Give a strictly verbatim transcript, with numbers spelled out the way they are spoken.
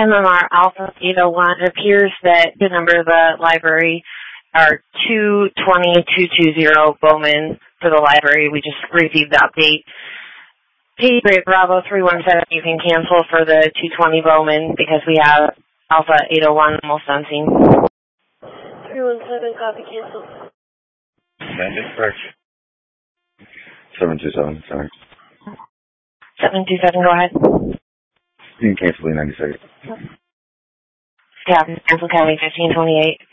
M M R Alpha eight oh one, it appears that the number of the library are two twenty two twenty Bowman for the library. We just received the update. Patriot Bravo three one seven, you can cancel for the two twenty Bowman because we have Alpha eight oh one almost on scene. three one seven, copy, cancel. Bandit, correct. seven two seven, sorry. seven two seven, go ahead. You can cancel the ninety-second. Yeah, cancel County fifteen twenty-eight.